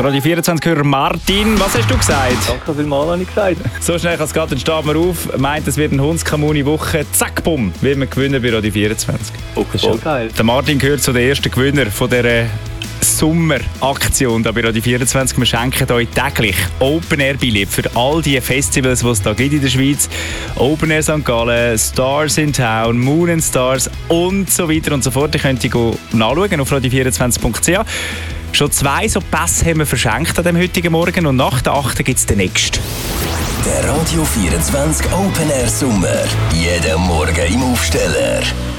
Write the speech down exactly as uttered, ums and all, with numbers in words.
Radio vierundzwanzig-Hörer Martin, was hast du gesagt? Danke vielmals, habe ich gesagt. So schnell kann es gehen, dann stehen wir auf, meint, es wird eine Hundskamuni-Woche. Zack, bumm, will man gewinnen bei Radio vierundzwanzig. Oh, das ist schon geil. Der Martin gehört zu den ersten Gewinner von dieser Sommeraktion da bei Radio vierundzwanzig. Wir schenken euch täglich Open-Air-Billett für all die Festivals, die es da gibt in der Schweiz. Open-Air Sankt Gallen, Stars in Town, Moon and Stars und so weiter und so fort. Ihr könnt ihr nachschauen auf radio vierundzwanzig punkt c h. Schon zwei so Pässe haben wir verschenkt an dem heutigen Morgen und nach der achten gibt es den nächsten. Der Radio vierundzwanzig Open Air Sommer. Jeden Morgen im Aufsteller.